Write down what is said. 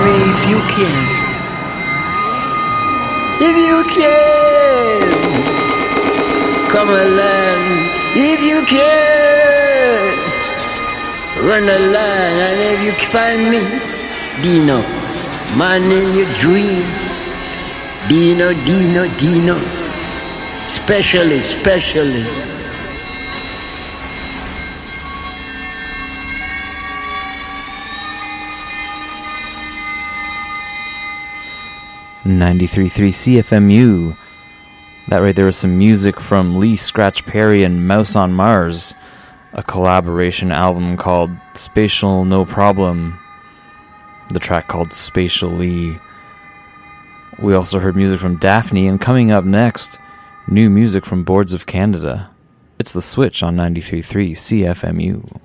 me if you can. If you can, come along. If you can, run along. And if you find me, Dino, man in your dream. Dino, Dino, Dino. Specially, specially. .93.3 CFMU. That right there was some music from Lee Scratch Perry and Mouse on Mars, a collaboration album called Spatial No Problem, the track called Spatially. We also heard music from Daphne, and coming up next, new music from Boards of Canada. It's The Switch on .93.3 CFMU.